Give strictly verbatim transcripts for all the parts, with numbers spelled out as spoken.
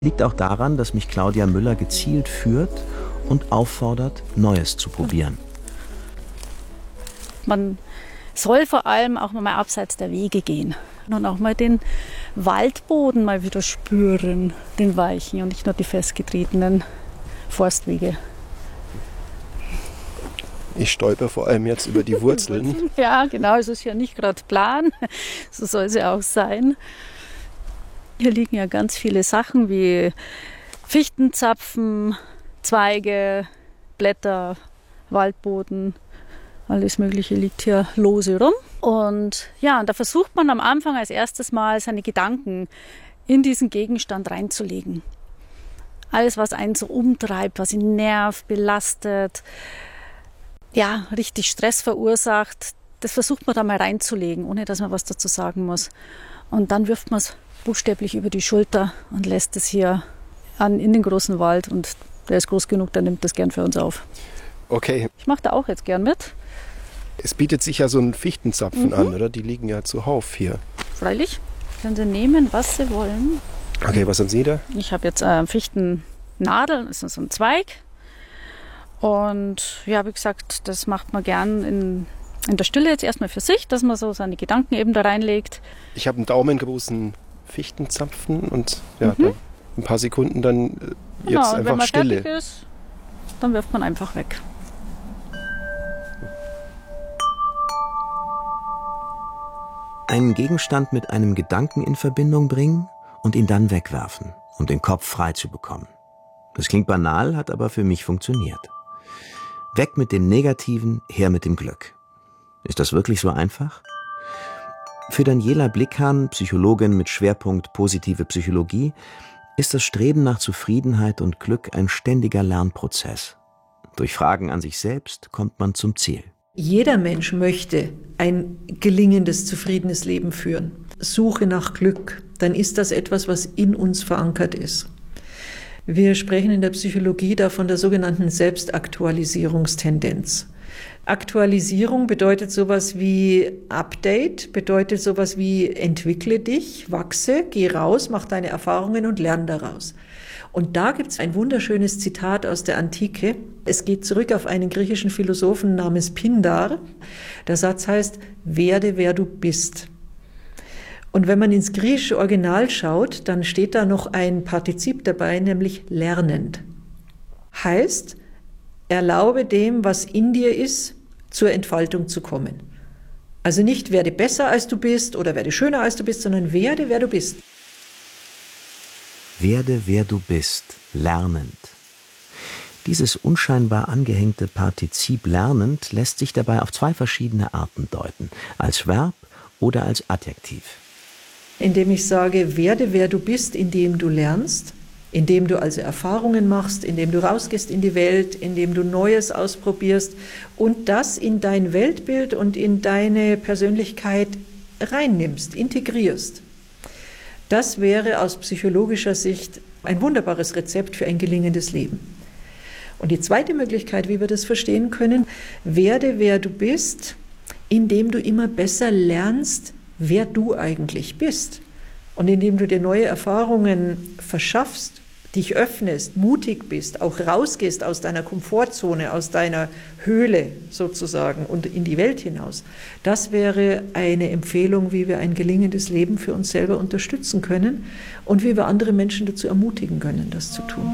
Liegt auch daran, dass mich Claudia Müller gezielt führt und auffordert, Neues zu probieren. Man soll vor allem auch mal abseits der Wege gehen und auch mal den Waldboden mal wieder spüren, den weichen und nicht nur die festgetretenen Forstwege. Ich stolper vor allem jetzt über die Wurzeln. Ja, genau, es ist ja nicht gerade plan, so soll es ja auch sein. Hier liegen ja ganz viele Sachen wie Fichtenzapfen, Zweige, Blätter, Waldboden, alles Mögliche liegt hier lose rum. Und ja, und da versucht man am Anfang als erstes Mal seine Gedanken in diesen Gegenstand reinzulegen. Alles, was einen so umtreibt, was ihn nervt, belastet, ja, richtig Stress verursacht, das versucht man da mal reinzulegen, ohne dass man was dazu sagen muss. Und dann wirft man es buchstäblich über die Schulter und lässt es hier an, in den großen Wald. Und der ist groß genug, der nimmt das gern für uns auf. Okay. Ich mache da auch jetzt gern mit. Es bietet sich ja so ein Fichtenzapfen Mhm. an, oder? Die liegen ja zuhauf hier. Freilich, können Sie nehmen, was Sie wollen. Okay, was haben Sie da? Ich habe jetzt äh, Fichtennadeln, das ist so ein Zweig. Und ja, wie gesagt, das macht man gern in, in der Stille jetzt erstmal für sich, dass man so seine Gedanken eben da reinlegt. Ich habe einen daumengroßen Fichtenzapfen und ja, Mhm. dann ein paar Sekunden dann äh, jetzt Genau, und wenn einfach man Stille. fertig ist, dann wirft man einfach weg. Einen Gegenstand mit einem Gedanken in Verbindung bringen und ihn dann wegwerfen, um den Kopf frei zu bekommen. Das klingt banal, hat aber für mich funktioniert. Weg mit dem Negativen, her mit dem Glück. Ist das wirklich so einfach? Für Daniela Blickhahn, Psychologin mit Schwerpunkt positive Psychologie, ist das Streben nach Zufriedenheit und Glück ein ständiger Lernprozess. Durch Fragen an sich selbst kommt man zum Ziel. Jeder Mensch möchte ein gelingendes, zufriedenes Leben führen. Suche nach Glück, dann ist das etwas, was in uns verankert ist. Wir sprechen in der Psychologie da von der sogenannten Selbstaktualisierungstendenz. Aktualisierung bedeutet sowas wie Update, bedeutet sowas wie entwickle dich, wachse, geh raus, mach deine Erfahrungen und lerne daraus. Und da gibt es ein wunderschönes Zitat aus der Antike. Es geht zurück auf einen griechischen Philosophen namens Pindar. Der Satz heißt, werde wer du bist. Und wenn man ins griechische Original schaut, dann steht da noch ein Partizip dabei, nämlich lernend. Heißt, erlaube dem, was in dir ist, zur Entfaltung zu kommen. Also nicht werde besser als du bist oder werde schöner als du bist, sondern werde wer du bist. Werde, wer du bist, lernend. Dieses unscheinbar angehängte Partizip lernend lässt sich dabei auf zwei verschiedene Arten deuten, als Verb oder als Adjektiv. Indem ich sage, werde wer du bist, indem du lernst, indem du also Erfahrungen machst, indem du rausgehst in die Welt, indem du Neues ausprobierst und das in dein Weltbild und in deine Persönlichkeit reinnimmst, integrierst. Das wäre aus psychologischer Sicht ein wunderbares Rezept für ein gelingendes Leben. Und die zweite Möglichkeit, wie wir das verstehen können, werde wer du bist, indem du immer besser lernst, wer du eigentlich bist. Und indem du dir neue Erfahrungen verschaffst, dich öffnest, mutig bist, auch rausgehst aus deiner Komfortzone, aus deiner Höhle sozusagen und in die Welt hinaus. Das wäre eine Empfehlung, wie wir ein gelingendes Leben für uns selber unterstützen können und wie wir andere Menschen dazu ermutigen können, das zu tun.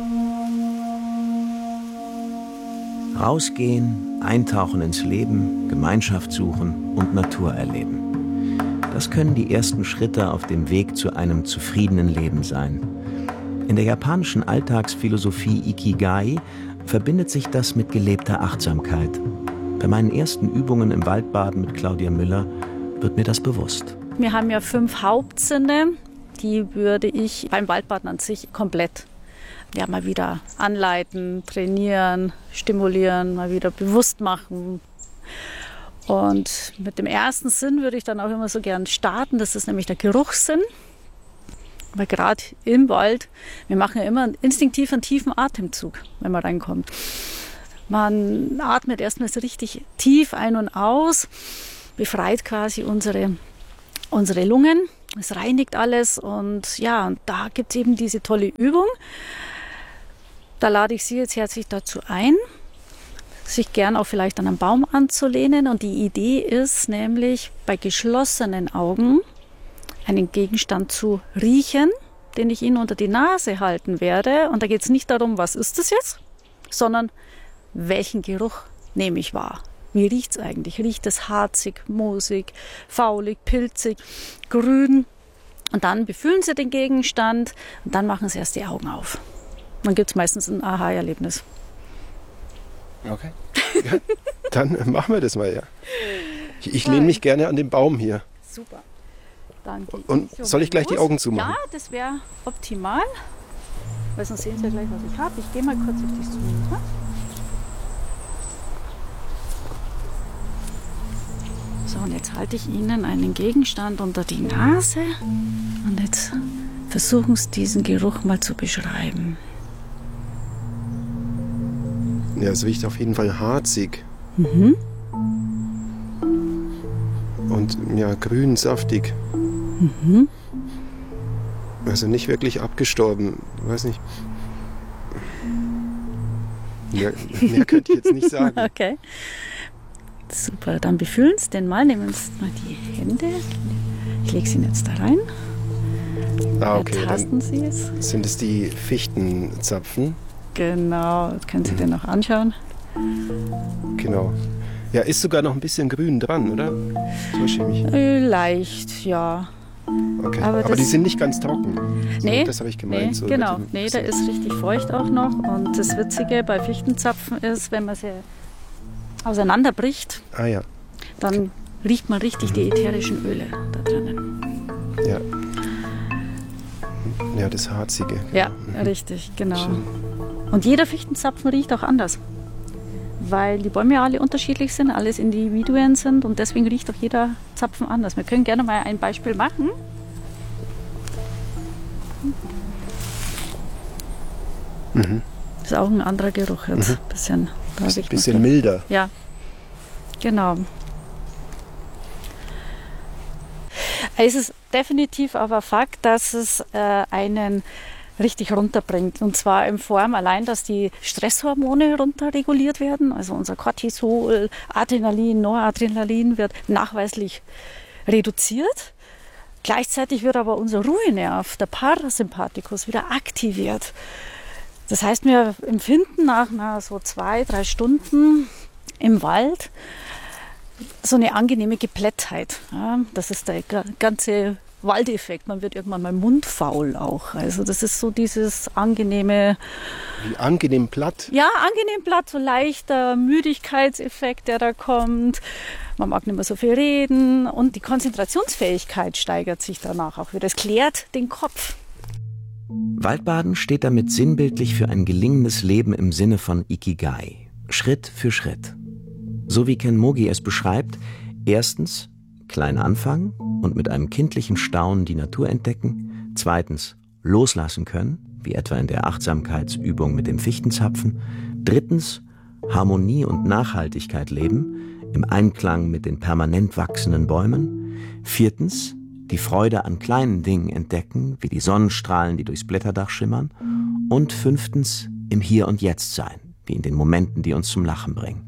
Rausgehen, eintauchen ins Leben, Gemeinschaft suchen und Natur erleben. Das können die ersten Schritte auf dem Weg zu einem zufriedenen Leben sein. In der japanischen Alltagsphilosophie Ikigai verbindet sich das mit gelebter Achtsamkeit. Bei meinen ersten Übungen im Waldbaden mit Claudia Müller wird mir das bewusst. Wir haben ja fünf Hauptsinne, die würde ich beim Waldbaden an sich komplett ja, mal wieder anleiten, trainieren, stimulieren, mal wieder bewusst machen. Und mit dem ersten Sinn würde ich dann auch immer so gern starten, das ist nämlich der Geruchssinn. Weil gerade im Wald, wir machen ja immer instinktiv einen tiefen Atemzug, wenn man reinkommt. Man atmet erstmal so richtig tief ein und aus, befreit quasi unsere, unsere Lungen Es reinigt alles und ja, und da gibt es eben diese tolle Übung. Da lade ich Sie jetzt herzlich dazu ein, sich gern auch vielleicht an einen Baum anzulehnen. Und die Idee ist nämlich, bei geschlossenen Augen einen Gegenstand zu riechen, den ich Ihnen unter die Nase halten werde. Und da geht es nicht darum, was ist das jetzt, sondern welchen Geruch nehme ich wahr. Wie riecht es eigentlich? Riecht es harzig, moosig, faulig, pilzig, grün? Und dann befühlen Sie den Gegenstand und dann machen Sie erst die Augen auf. Dann gibt es meistens ein Aha-Erlebnis. Okay. Ja, dann machen wir das mal, ja. Ich, ich lehne mich gerne an den Baum hier. Super. Dann gehe Und ich soll ich gleich los. die Augen zumachen? Ja, das wäre optimal. Weil sonst sehen Sie ja gleich, was ich habe. Ich gehe mal kurz auf die Suche. So, und jetzt halte ich Ihnen einen Gegenstand unter die Nase. Und jetzt versuchen Sie, diesen Geruch mal zu beschreiben. Ja, es riecht auf jeden Fall harzig. Mhm. Und ja, grün, saftig. Mhm. Also nicht wirklich abgestorben. Weiß nicht. Mehr, mehr könnte ich jetzt nicht sagen. Okay. Super, dann befühlen Sie den mal. Nehmen Sie mal die Hände. Ich lege sie jetzt da rein. Ah, okay. Tasten Sie es. Sind es die Fichtenzapfen? Genau, jetzt können Sie den noch anschauen. Genau. Ja, ist sogar noch ein bisschen grün dran, oder? Täusche ich mich? Äh, Leicht, ja. Okay. Aber Aber, das- die sind nicht ganz trocken. So, Nee, das habe ich gemeint. nee, so genau. mit dem- Nee, der ist richtig feucht auch noch. Und das Witzige bei Fichtenzapfen ist, wenn man sie auseinanderbricht, Ah ja, dann riecht man richtig die ätherischen Öle da drinnen. ja. Ja, das Harzige. Ja, richtig, genau. Schön. Und jeder Fichtenzapfen riecht auch anders. Weil die Bäume ja alle unterschiedlich sind, alles Individuen sind und deswegen riecht auch jeder Zapfen anders. Wir können gerne mal ein Beispiel machen. Mhm. Das ist auch ein anderer Geruch jetzt. Mhm. Bisschen, da Ein riecht man bisschen viel. milder. Ja, genau. Es ist definitiv aber Fakt, dass es äh, einen richtig runterbringt. Und zwar in Form allein, dass die Stresshormone runterreguliert werden. Also unser Cortisol, Adrenalin, Noradrenalin wird nachweislich reduziert. Gleichzeitig wird aber unser Ruhenerv, der Parasympathikus, wieder aktiviert. Das heißt, wir empfinden nach einer so zwei, drei Stunden im Wald so eine angenehme Geplättheit. Ja, das ist der ganze Waldeffekt. Man wird irgendwann mal mundfaul auch. Also das ist so dieses angenehme, Wie angenehm platt. ja, angenehm platt, so leichter Müdigkeitseffekt, der da kommt. Man mag nicht mehr so viel reden und die Konzentrationsfähigkeit steigert sich danach auch wieder. Es klärt den Kopf. Waldbaden steht damit sinnbildlich für ein gelingendes Leben im Sinne von Ikigai. Schritt für Schritt. So wie Ken Mogi es beschreibt, erstens klein anfangen und mit einem kindlichen Staunen die Natur entdecken, zweitens loslassen können, wie etwa in der Achtsamkeitsübung mit dem Fichtenzapfen, drittens Harmonie und Nachhaltigkeit leben, im Einklang mit den permanent wachsenden Bäumen, viertens die Freude an kleinen Dingen entdecken, wie die Sonnenstrahlen, die durchs Blätterdach schimmern, und fünftens im Hier und Jetzt sein, wie in den Momenten, die uns zum Lachen bringen.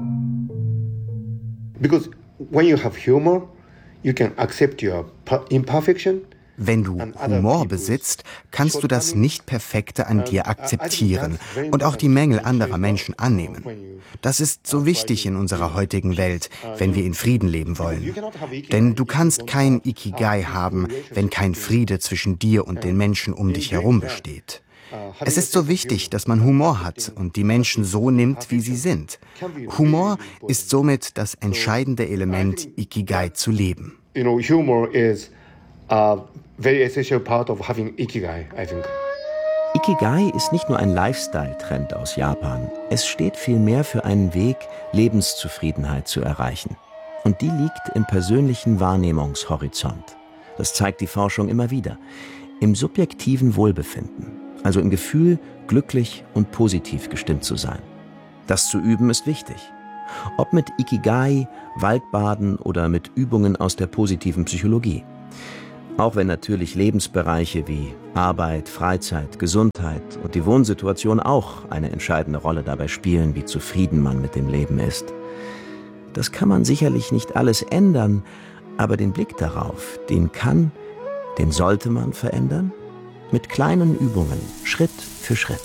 Because when you have humor, you can accept your per- imperfection. Wenn du Humor besitzt, kannst du das Nicht-Perfekte an dir akzeptieren und auch die Mängel anderer Menschen annehmen. Das ist so wichtig in unserer heutigen Welt, wenn wir in Frieden leben wollen. Denn du kannst kein Ikigai haben, wenn kein Friede zwischen dir und den Menschen um dich herum besteht. Es ist so wichtig, dass man Humor hat und die Menschen so nimmt, wie sie sind. Humor ist somit das entscheidende Element, Ikigai zu leben. You know, humor is a very essential part of having Ikigai, I think. Ikigai ist nicht nur ein Lifestyle-Trend aus Japan. Es steht vielmehr für einen Weg, Lebenszufriedenheit zu erreichen. Und die liegt im persönlichen Wahrnehmungshorizont. Das zeigt die Forschung immer wieder. Im subjektiven Wohlbefinden, also im Gefühl, glücklich und positiv gestimmt zu sein. Das zu üben ist wichtig. Ob mit Ikigai, Waldbaden oder mit Übungen aus der positiven Psychologie. Auch wenn natürlich Lebensbereiche wie Arbeit, Freizeit, Gesundheit und die Wohnsituation auch eine entscheidende Rolle dabei spielen, wie zufrieden man mit dem Leben ist. Das kann man sicherlich nicht alles ändern, aber den Blick darauf, den kann, den sollte man verändern, mit kleinen Übungen, Schritt für Schritt.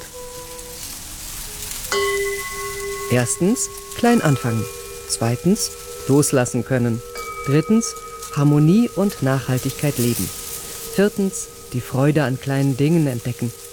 Erstens, klein anfangen. Zweitens, loslassen können. Drittens, Harmonie und Nachhaltigkeit leben. Viertens, die Freude an kleinen Dingen entdecken.